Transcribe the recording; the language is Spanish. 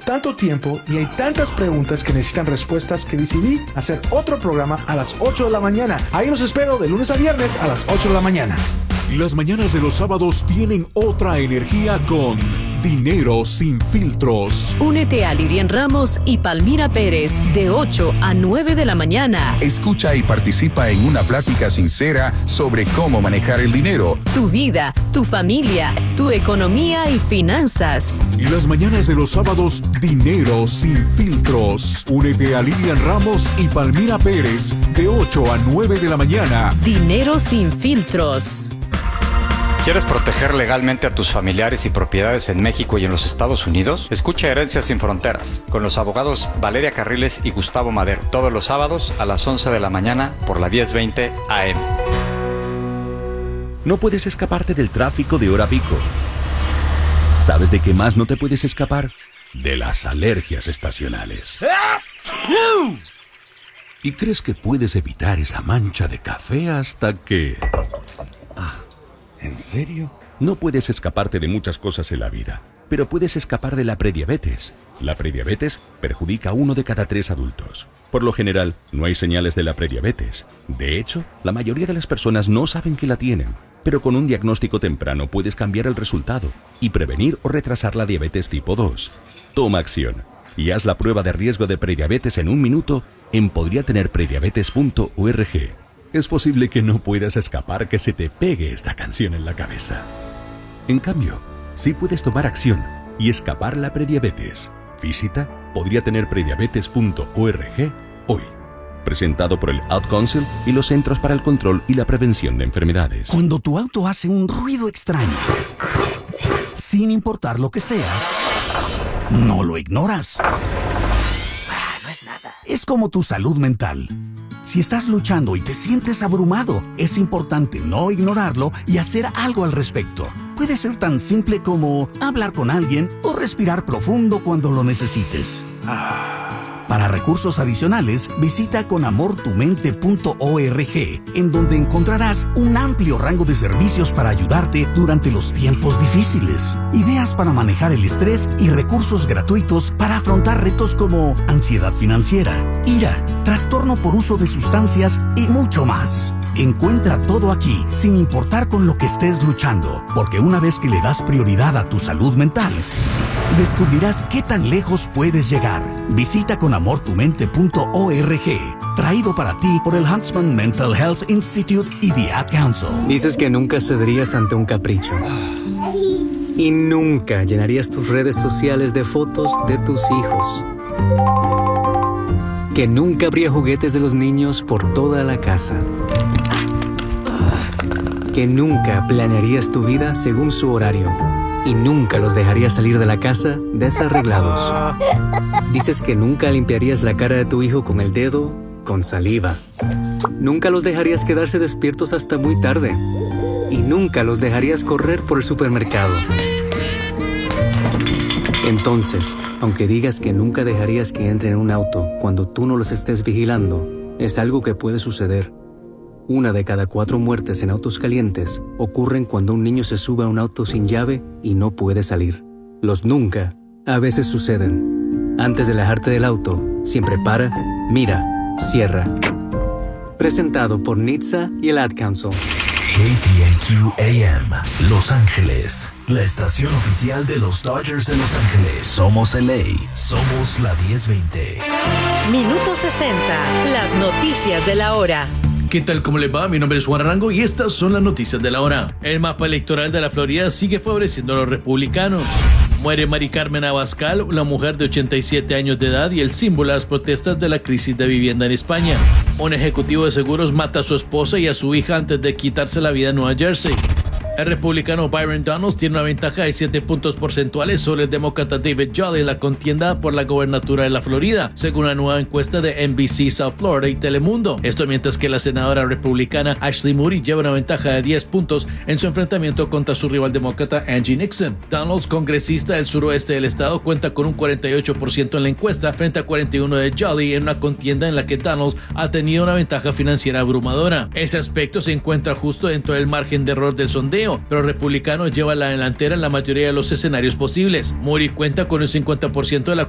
tanto tiempo y hay tantas preguntas que necesitan respuestas que decidí hacer otro programa a las 8 de la mañana. Ahí los espero de lunes a viernes a las 8 de la mañana. Las mañanas de los sábados tienen otra energía con Dinero Sin Filtros. Únete a Lilian Ramos y Palmira Pérez de 8 a 9 de la mañana. Escucha y participa en una plática sincera sobre cómo manejar el dinero, Tu vida, tu familia, tu economía y finanzas. Las mañanas de los sábados, Dinero Sin Filtros. Únete a Lilian Ramos y Palmira Pérez de 8 a 9 de la mañana. Dinero Sin Filtros. ¿Quieres proteger legalmente a tus familiares y propiedades en México y en los Estados Unidos? Escucha Herencias Sin Fronteras con los abogados Valeria Carriles y Gustavo Madero todos los sábados a las 11 de la mañana por la 1020 AM. No puedes escaparte del tráfico de hora pico. ¿Sabes de qué más no te puedes escapar? De las alergias estacionales. ¿Y crees que puedes evitar esa mancha de café hasta que... ¿En serio? No puedes escaparte de muchas cosas en la vida, pero puedes escapar de la prediabetes. La prediabetes perjudica a 1 de cada 3 adultos. Por lo general, no hay señales de la prediabetes. De hecho, la mayoría de las personas no saben que la tienen. Pero con un diagnóstico temprano puedes cambiar el resultado y prevenir o retrasar la diabetes tipo 2. Toma acción y haz la prueba de riesgo de prediabetes en 1 minuto en podriatenerprediabetes.org. Es posible que no puedas escapar que se te pegue esta canción en la cabeza. En cambio, sí puedes tomar acción y escapar la prediabetes. Visita podriatenerprediabetes.org hoy. Presentado por el Ad Council y los Centros para el Control y la Prevención de Enfermedades. Cuando tu auto hace un ruido extraño, sin importar lo que sea, no lo ignoras. No es nada. Es como tu salud mental. Si estás luchando y te sientes abrumado, es importante no ignorarlo y hacer algo al respecto. Puede ser tan simple como hablar con alguien o respirar profundo cuando lo necesites. Para recursos adicionales, visita conamortumente.org, en donde encontrarás un amplio rango de servicios para ayudarte durante los tiempos difíciles. Ideas para manejar el estrés y recursos gratuitos para afrontar retos como ansiedad financiera, ira, trastorno por uso de sustancias y mucho más. Encuentra todo aquí, sin importar con lo que estés luchando, porque una vez que le das prioridad a tu salud mental, descubrirás qué tan lejos puedes llegar. Visita conamortumente.org, traído para ti por el Huntsman Mental Health Institute y The Ad Council. Dices que nunca cederías ante un capricho. Y nunca llenarías tus redes sociales de fotos de tus hijos. Que nunca habría juguetes de los niños por toda la casa. Que nunca planearías tu vida según su horario. Y nunca los dejarías salir de la casa desarreglados. Dices que nunca limpiarías la cara de tu hijo con el dedo, con saliva. Nunca los dejarías quedarse despiertos hasta muy tarde. Y nunca los dejarías correr por el supermercado. Entonces, aunque digas que nunca dejarías que entren en un auto cuando tú no los estés vigilando, es algo que puede suceder. 1 de cada 4 muertes en autos calientes ocurren cuando un niño se sube a un auto sin llave y no puede salir. Los nunca a veces suceden. Antes de alejarte del auto, siempre para, mira, cierra. Presentado por NHTSA y el Ad Council. KTNQ AM, Los Ángeles, la estación oficial de los Dodgers de Los Ángeles. Somos LA, somos la 1020. Minuto 60, las noticias de la hora. ¿Qué tal? ¿Cómo les va? Mi nombre es Juan Arango y estas son las noticias de la hora. El mapa electoral de la Florida sigue favoreciendo a los republicanos. Muere Mari Carmen Abascal, una mujer de 87 años de edad y el símbolo de las protestas de la crisis de vivienda en España. Un ejecutivo de seguros mata a su esposa y a su hija antes de quitarse la vida en Nueva Jersey. El republicano Byron Donalds tiene una ventaja de 7 puntos porcentuales sobre el demócrata David Jolly en la contienda por la gobernatura de la Florida, según una nueva encuesta de NBC South Florida y Telemundo. Esto mientras que la senadora republicana Ashley Moody lleva una ventaja de 10 puntos en su enfrentamiento contra su rival demócrata Angie Nixon. Donalds, congresista del suroeste del estado, cuenta con un 48% en la encuesta frente a 41% de Jolly en una contienda en la que Donalds ha tenido una ventaja financiera abrumadora. Ese aspecto se encuentra justo dentro del margen de error del sondeo, pero el republicano lleva la delantera en la mayoría de los escenarios posibles. Moody cuenta con un 50% de la